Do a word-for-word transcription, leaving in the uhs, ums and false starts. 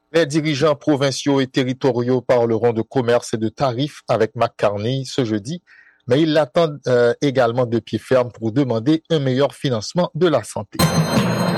Les dirigeants provinciaux et territoriaux parleront de commerce et de tarifs avec Mark Carney ce jeudi, mais ils l'attendent euh, également de pied ferme pour demander un meilleur financement de la santé.